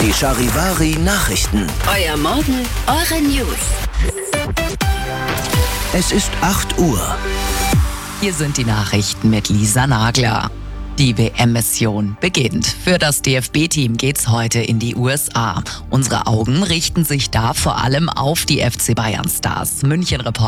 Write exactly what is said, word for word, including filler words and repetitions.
Die Charivari Nachrichten. Euer Morgen, eure News. Es ist acht Uhr. Hier sind die Nachrichten mit Lisa Nagler. Die W M-Mission beginnt. Für das D F B-Team geht's heute in die U S A. Unsere Augen richten sich da vor allem auf die F C Bayern-Stars. München-Reporter